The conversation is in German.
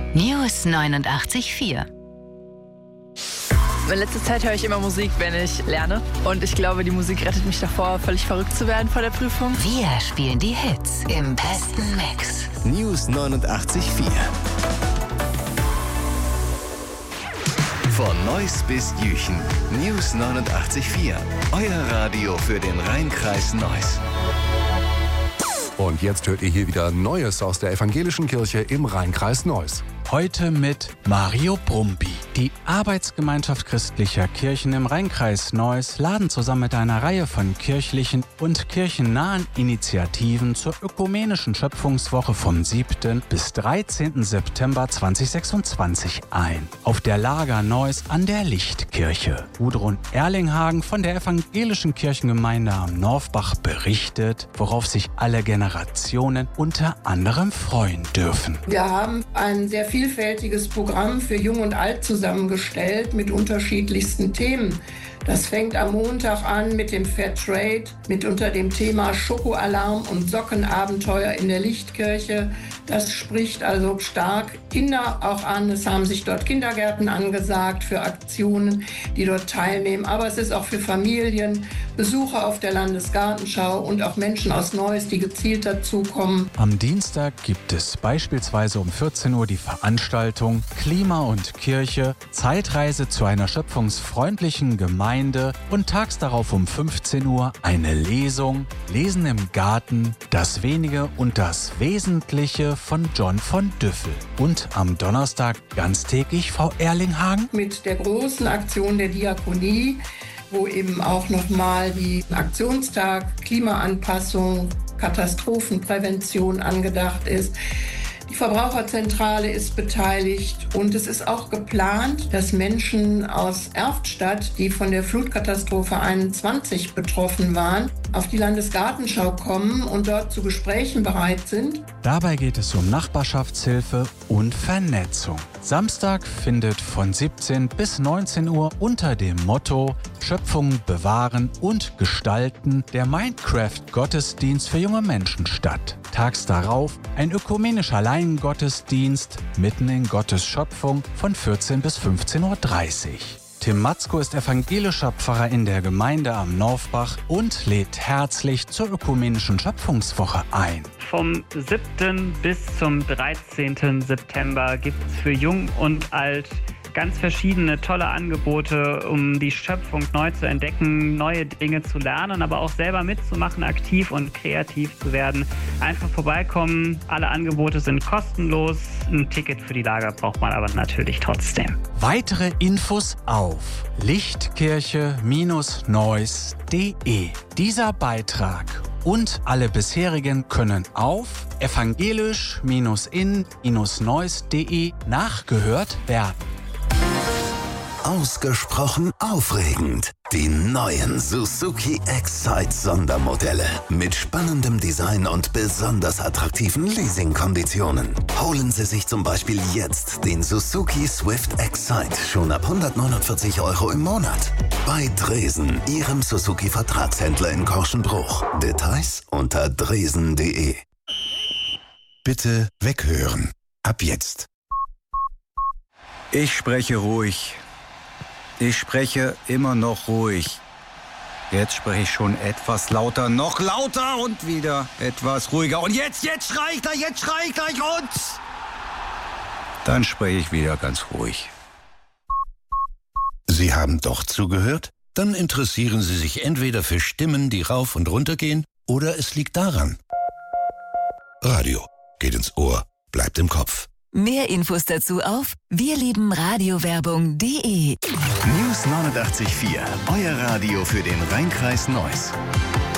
News 89.4. In letzter Zeit höre ich immer Musik, wenn ich lerne. Und ich glaube, die Musik rettet mich davor, völlig verrückt zu werden vor der Prüfung. Wir spielen die Hits im besten Mix. News 89.4. Von Neuss bis Jüchen. News 89.4. Euer Radio für den Rhein-Kreis Neuss. Und jetzt hört ihr hier wieder Neues aus der Evangelischen Kirche im Rhein-Kreis Neuss. Heute mit Mario Brumby. Die Arbeitsgemeinschaft christlicher Kirchen im Rhein-Kreis Neuss laden zusammen mit einer Reihe von kirchlichen und kirchennahen Initiativen zur ökumenischen Schöpfungswoche vom 7. bis 13. September 2026 ein. Auf der Lager Neuss an der Lichtkirche. Gudrun Erlinghagen von der Evangelischen Kirchengemeinde am Norfbach berichtet, worauf sich alle Generationen unter anderem freuen dürfen. Wir haben ein sehr vielfältiges Programm für Jung und Alt zusammengestellt mit unterschiedlichsten Themen. Das fängt am Montag an mit dem Fairtrade, mit unter dem Thema Schokoalarm und Sockenabenteuer in der Lichtkirche. Das spricht also stark Kinder auch an. Es haben sich dort Kindergärten angesagt für Aktionen, die dort teilnehmen. Aber es ist auch für Familien, Besucher auf der Landesgartenschau und auch Menschen aus Neuss, die gezielt dazukommen. Am Dienstag gibt es beispielsweise um 14 Uhr die Veranstaltung Klima und Kirche, Zeitreise zu einer schöpfungsfreundlichen Gemeinde und tags darauf um 15 Uhr eine Lesung, Lesen im Garten, das Wenige und das Wesentliche von John von Düffel. Und am Donnerstag ganztägig Frau Erlinghagen mit der großen Aktion der Diakonie, wo eben auch nochmal die Aktionstag Klimaanpassung, Katastrophenprävention angedacht ist. Die Verbraucherzentrale ist beteiligt und es ist auch geplant, dass Menschen aus Erftstadt, die von der Flutkatastrophe 21 betroffen waren, auf die Landesgartenschau kommen und dort zu Gesprächen bereit sind. Dabei geht es um Nachbarschaftshilfe und Vernetzung. Samstag findet von 17 bis 19 Uhr unter dem Motto Schöpfung bewahren und gestalten der Minecraft-Gottesdienst für junge Menschen statt. Tags darauf ein ökumenischer Laiengottesdienst mitten in Gottes Schöpfung von 14 bis 15.30 Uhr. Tim Matzko ist evangelischer Pfarrer in der Gemeinde am Norfbach und lädt herzlich zur ökumenischen Schöpfungswoche ein. Vom 7. bis zum 13. September gibt es für Jung und Alt ganz verschiedene tolle Angebote, um die Schöpfung neu zu entdecken, neue Dinge zu lernen, aber auch selber mitzumachen, aktiv und kreativ zu werden. Einfach vorbeikommen, alle Angebote sind kostenlos. Ein Ticket für die Lager braucht man aber natürlich trotzdem. Weitere Infos auf lichtkirche-neuss.de. Dieser Beitrag und alle bisherigen können auf evangelisch-in-neuss.de nachgehört werden. Ausgesprochen aufregend. Die neuen Suzuki Excite Sondermodelle. Mit spannendem Design und besonders attraktiven Leasingkonditionen. Holen Sie sich zum Beispiel jetzt den Suzuki Swift Excite schon ab 149 € im Monat. Bei Dresen, Ihrem Suzuki-Vertragshändler in Korschenbruch. Details unter dresen.de. Bitte weghören. Ab jetzt. Ich spreche ruhig. Ich spreche immer noch ruhig. Jetzt spreche ich schon etwas lauter, noch lauter und wieder etwas ruhiger. Und jetzt schrei ich gleich, und... Dann spreche ich wieder ganz ruhig. Sie haben doch zugehört? Dann interessieren Sie sich entweder für Stimmen, die rauf und runter gehen, oder es liegt daran. Radio geht ins Ohr, bleibt im Kopf. Mehr Infos dazu auf wirliebenradiowerbung.de. News 89.4, euer Radio für den Rhein-Kreis Neuss.